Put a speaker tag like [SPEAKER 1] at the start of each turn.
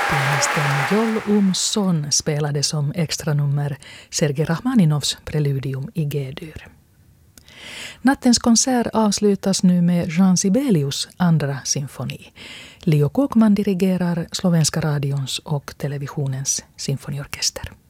[SPEAKER 1] Pianisten Jol Son spelade som extranummer Sergej Rachmaninovs preludium i G-dur. Nattens konsert avslutas nu med Jean Sibelius andra symfoni. Leo Kåkman dirigerar Slovenska radions och televisionens symfoniorkester.